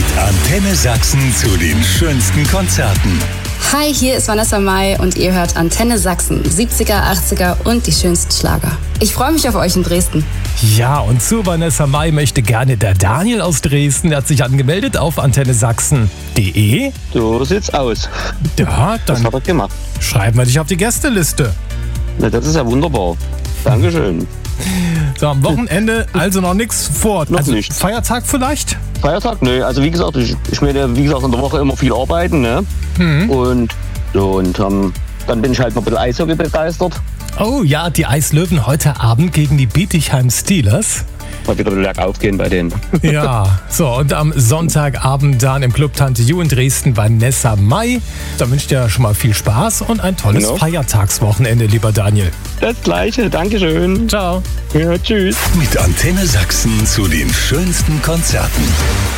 Mit Antenne Sachsen zu den schönsten Konzerten. Hi, hier ist Vanessa Mai und ihr hört Antenne Sachsen, 70er, 80er und die schönsten Schlager. Ich freue mich auf euch in Dresden. Ja, und zu Vanessa Mai möchte gerne der Daniel aus Dresden. Der hat sich angemeldet auf antennesachsen.de. So sieht's aus. Ja, Das dann hat er gemacht. schreiben wir dich auf die Gästeliste. Na, das ist ja wunderbar. Dankeschön. So, am Wochenende also noch nichts vor. Noch also nicht. Feiertag vielleicht? Feiertag? Nö, also wie gesagt, ich werde, wie gesagt, in der Woche immer viel arbeiten, ne? Und dann bin ich halt noch ein bisschen Eishockey begeistert. Oh ja, die Eislöwen heute Abend gegen die Bietigheim Steelers. Mal wieder bergauf gehen bei denen. Ja, so und am Sonntagabend dann im Club Tante Ju in Dresden Vanessa Mai. Da wünsche ich dir schon mal viel Spaß und ein tolles Genau. Feiertagswochenende, lieber Daniel. Das Gleiche, Dankeschön. Ciao. Ja, tschüss. Mit Antenne Sachsen zu den schönsten Konzerten.